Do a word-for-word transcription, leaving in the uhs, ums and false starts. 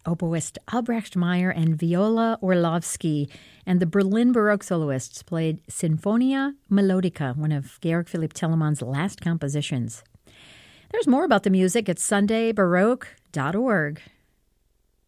oboist Albrecht Meyer and Viola Orlovsky, and the Berlin Baroque soloists played Sinfonia Melodica, one of Georg Philipp Telemann's last compositions. There's more about the music at Sunday Baroque dot org.